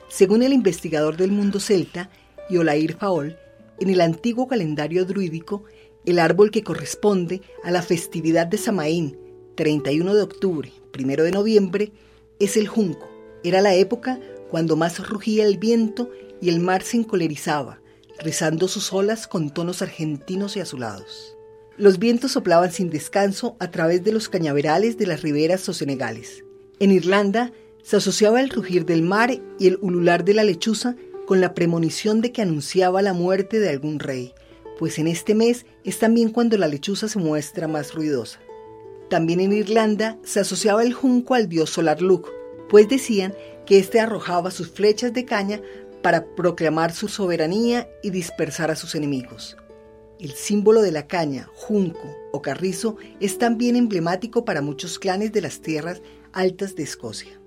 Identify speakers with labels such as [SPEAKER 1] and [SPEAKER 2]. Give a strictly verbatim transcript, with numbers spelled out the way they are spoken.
[SPEAKER 1] Según el investigador del mundo celta, Iolair Faol, en el antiguo calendario druídico, el árbol que corresponde a la festividad de Samaín, treinta y uno de octubre, primero de noviembre, es el junco. Era la época cuando más rugía el viento y el mar se encolerizaba, rizando sus olas con tonos argentinos y azulados. Los vientos soplaban sin descanso a través de los cañaverales de las riberas sosenegales. En Irlanda se asociaba el rugir del mar y el ulular de la lechuza con la premonición de que anunciaba la muerte de algún rey, pues en este mes es también cuando la lechuza se muestra más ruidosa. También en Irlanda se asociaba el junco al dios solar Lugh, pues decían que éste arrojaba sus flechas de caña para proclamar su soberanía y dispersar a sus enemigos. El símbolo de la caña, junco o carrizo, es también emblemático para muchos clanes de las tierras altas de Escocia.